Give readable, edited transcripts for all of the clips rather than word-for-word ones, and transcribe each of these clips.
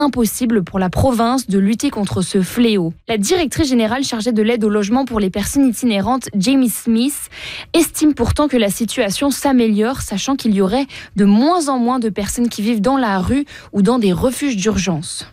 impossible pour la province de lutter contre ce fléau. La directrice générale chargée de l'aide au logement pour les personnes itinérantes, Jamie Smith, estime pourtant que la situation s'améliore, sachant qu'il y aurait de moins en moins de personnes qui vivent dans la rue ou dans des refuges d'urgence.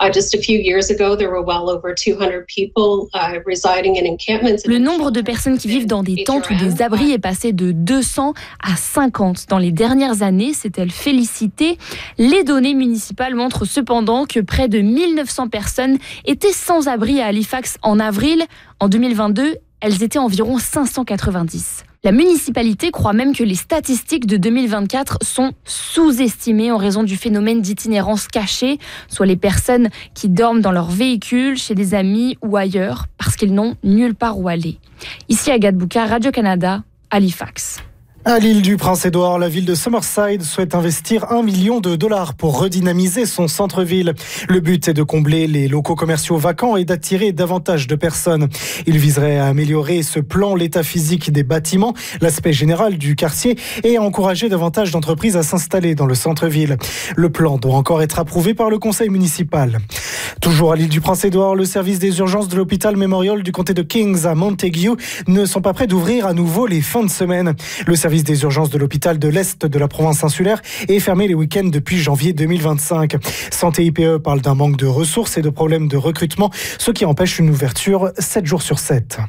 Le nombre de personnes qui vivent dans des tentes ou des abris est passé de 200 à 50 dans les dernières années, s'est-elle félicitée. Les données municipales montrent cependant que près de 1900 personnes étaient sans abri à Halifax en avril. En 2022, elles étaient environ 590. La municipalité croit même que les statistiques de 2024 sont sous-estimées en raison du phénomène d'itinérance cachée, soit les personnes qui dorment dans leur véhicule, chez des amis ou ailleurs, parce qu'ils n'ont nulle part où aller. Ici Agathe Bouka, Radio-Canada, Halifax. À l'île du Prince-Édouard, la ville de Summerside souhaite investir $1 million pour redynamiser son centre-ville. Le but est de combler les locaux commerciaux vacants et d'attirer davantage de personnes. Il viserait à améliorer ce plan, l'état physique des bâtiments, l'aspect général du quartier et à encourager davantage d'entreprises à s'installer dans le centre-ville. Le plan doit encore être approuvé par le conseil municipal. Toujours à l'île du Prince-Édouard, le service des urgences de l'hôpital Memorial du comté de Kings à Montague ne sont pas prêts d'ouvrir à nouveau les fins de semaine. Le service des urgences de l'hôpital de l'Est de la province insulaire est fermé les week-ends depuis janvier 2025. Santé IPE parle d'un manque de ressources et de problèmes de recrutement, ce qui empêche une ouverture 7 jours sur 7.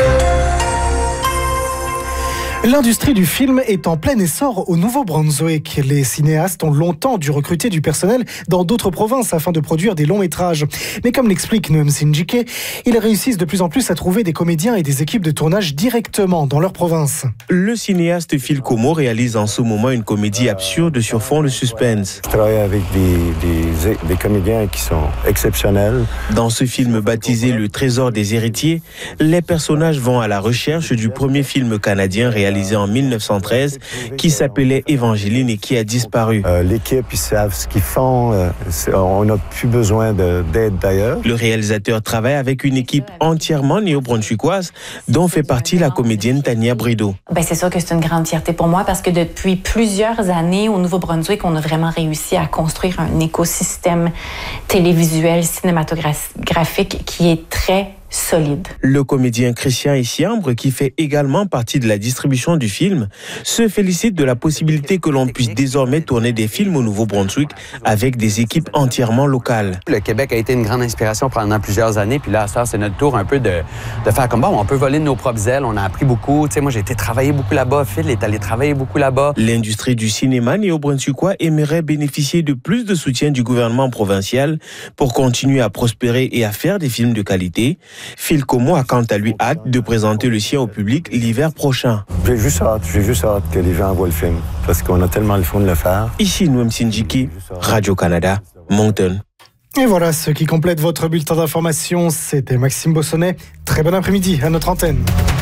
L'industrie du film est en plein essor au Nouveau-Brunswick. Les cinéastes ont longtemps dû recruter du personnel dans d'autres provinces afin de produire des longs métrages. Mais comme l'explique Noam Sinjike, ils réussissent de plus en plus à trouver des comédiens et des équipes de tournage directement dans leur province. Le cinéaste Phil Como réalise en ce moment une comédie absurde sur fond de suspense. Je travaille avec des comédiens qui sont exceptionnels. Dans ce film baptisé Le Trésor des héritiers, les personnages vont à la recherche du premier film canadien réalisé en 1913 qui s'appelait Évangeline et qui a disparu. L'équipe, ils savent ce qu'ils font. On n'a plus besoin d'aide d'ailleurs. Le réalisateur travaille avec une équipe entièrement néo-brunswickoise dont fait partie la comédienne Tania Brideau. C'est sûr que c'est une grande fierté pour moi parce que depuis plusieurs années au Nouveau-Brunswick, on a vraiment réussi à construire un écosystème télévisuel, cinématographique qui est très solide. Le comédien Christian Essiambre, qui fait également partie de la distribution du film, se félicite de la possibilité que l'on puisse désormais tourner des films au Nouveau-Brunswick avec des équipes entièrement locales. Le Québec a été une grande inspiration pendant plusieurs années, puis là, ça, c'est notre tour un peu de faire comme on peut voler de nos propres ailes, on a appris beaucoup. Tu sais, moi, j'ai été travailler beaucoup là-bas, Phil est allé travailler beaucoup là-bas. L'industrie du cinéma néo-brunswickois aimerait bénéficier de plus de soutien du gouvernement provincial pour continuer à prospérer et à faire des films de qualité. Phil Como a quant à lui hâte de présenter le sien au public l'hiver prochain. J'ai juste hâte que les gens voient le film, parce qu'on a tellement le fun de le faire. Ici Noam Sinjiki, Radio-Canada, Moncton. Et voilà ce qui complète votre bulletin d'information. C'était Maxime Bossonnet. Très bon après-midi à notre antenne.